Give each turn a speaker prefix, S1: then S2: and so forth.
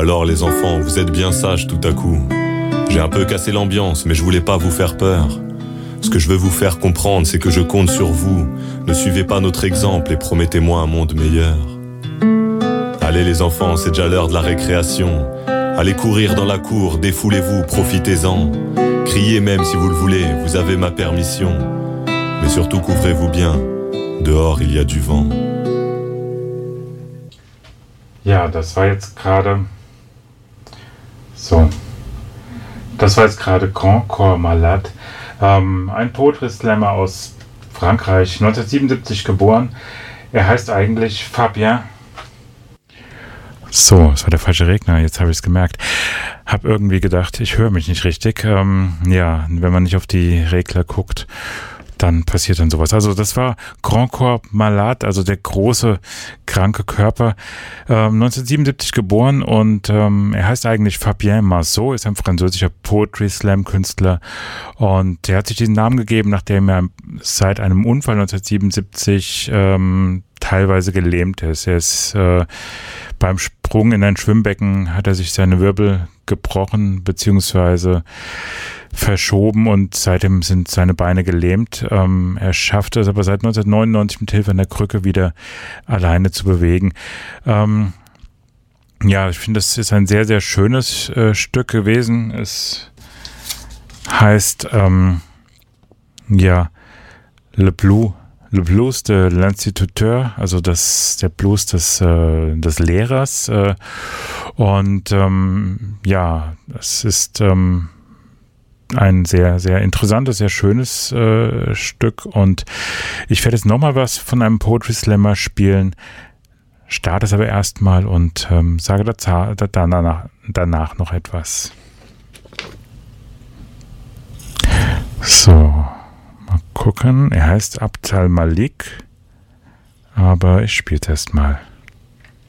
S1: Alors les enfants, vous êtes bien sages tout à coup. J'ai un peu cassé l'ambiance, mais je voulais pas vous faire peur. Ce que je veux vous faire comprendre, c'est que je compte sur vous. Ne suivez pas notre exemple et promettez-moi un monde meilleur. Allez les enfants, c'est déjà l'heure de la récréation. Allez courir dans la cour, défoulez-vous, profitez-en. Criez même si vous le voulez, vous avez ma permission. Mais surtout couvrez-vous bien, dehors il y a du vent.
S2: Ja, das war jetzt gerade Grand Corps Malade, ein Poetry Slammer aus Frankreich, 1977 geboren. Er heißt eigentlich Fabien. So, es war der falsche Regner, jetzt habe ich es gemerkt. Hab irgendwie gedacht, ich höre mich nicht richtig. Ja, wenn man nicht auf die Regler guckt, dann passiert dann sowas. Also das war Grand Corps Malade, also der große, kranke Körper. 1977 geboren und er heißt eigentlich Fabien Marceau, ist ein französischer Poetry Slam Künstler und er hat sich diesen Namen gegeben, nachdem er seit einem Unfall 1977 teilweise gelähmt ist. Er ist beim Sprung in ein Schwimmbecken hat er sich seine Wirbel gebrochen beziehungsweise verschoben und seitdem sind seine Beine gelähmt. Er schafft es aber seit 1999 mit Hilfe einer Krücke wieder alleine zu bewegen. Ja, ich finde, das ist ein sehr, sehr schönes Stück gewesen. Es heißt Le Blues de l'Instituteur, also der Blues des Lehrers. Und ja, es ist ein sehr, sehr interessantes, sehr schönes Stück und ich werde jetzt nochmal was von einem Poetry Slammer spielen, starte es aber erstmal und sage danach noch etwas. So, mal gucken, er heißt Abd al-Malik, aber ich spiele es erstmal.